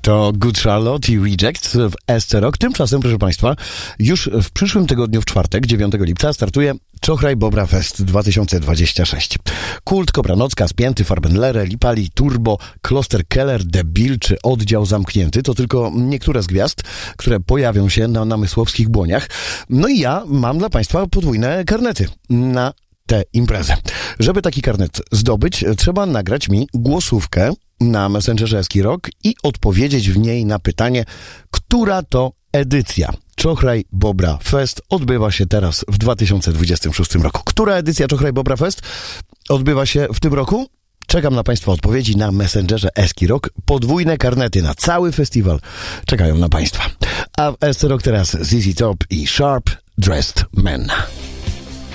To Good Charlotte i Rejects w SC Rock. Tymczasem, proszę Państwa, już w przyszłym tygodniu, w czwartek, 9 lipca, startuje Czochraj Bobra Fest 2026. Kult, Kobranocka, Spięty, Farbenlere, Lipali, Turbo, Kloster Keller, Debil czy Oddział Zamknięty to tylko niektóre z gwiazd, które pojawią się na namysłowskich błoniach. No i ja mam dla Państwa podwójne karnety na tę imprezę. Żeby taki karnet zdobyć, trzeba nagrać mi głosówkę na Messengerze Eski Rock i odpowiedzieć w niej na pytanie, która to edycja Czochraj Bobra Fest odbywa się teraz w 2026 roku. Która edycja Czochraj Bobra Fest odbywa się w tym roku? Czekam na Państwa odpowiedzi na Messengerze Eski Rock. Podwójne karnety na cały festiwal czekają na Państwa. A w SC Rock teraz ZZ Top i Sharp Dressed Man.